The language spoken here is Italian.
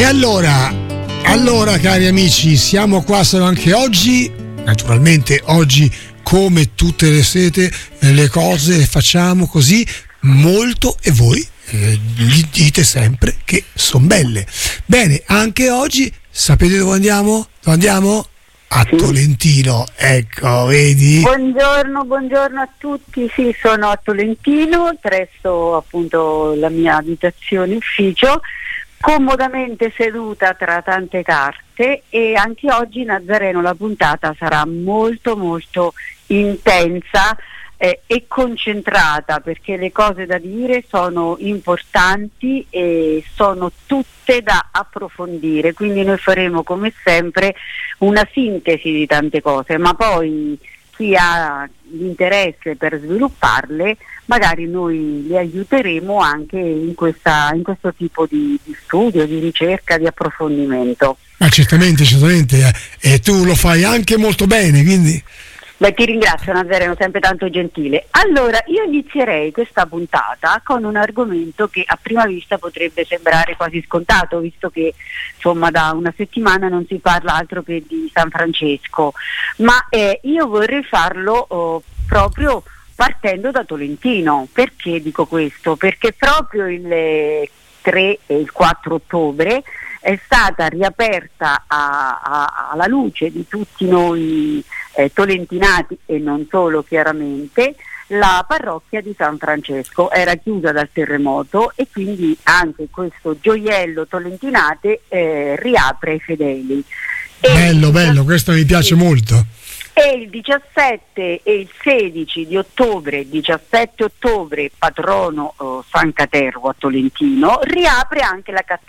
Allora cari amici, siamo qua anche oggi. Naturalmente oggi, come tutte le sere, le cose le facciamo così molto, e voi gli dite sempre che sono belle. Bene, anche oggi sapete dove andiamo? A Tolentino, ecco, vedi? Buongiorno a tutti, sì, sono a Tolentino, presso appunto la mia abitazione ufficio, comodamente seduta tra tante carte, e anche oggi, Nazareno, la puntata sarà molto molto intensa e concentrata, perché le cose da dire sono importanti e sono tutte da approfondire, quindi noi faremo come sempre una sintesi di tante cose, ma poi chi ha l'interesse per svilupparle magari noi li aiuteremo anche in questo tipo di studio, di ricerca, di approfondimento. Certamente, e tu lo fai anche molto bene, quindi... Beh, ti ringrazio, Nazareno, sempre tanto gentile. Allora, io inizierei questa puntata con un argomento che a prima vista potrebbe sembrare quasi scontato, visto che insomma da una settimana non si parla altro che di San Francesco, ma io vorrei farlo proprio partendo da Tolentino. Perché dico questo? Perché proprio il 3 e il 4 ottobre è stata riaperta alla luce di tutti noi tolentinati, e non solo chiaramente, la parrocchia di San Francesco. Era chiusa dal terremoto e quindi anche questo gioiello tolentinate riapre ai fedeli. Bello, questo mi piace molto. E il 17 e il 16 di ottobre, 17 ottobre, patrono San Catervo a Tolentino, riapre anche la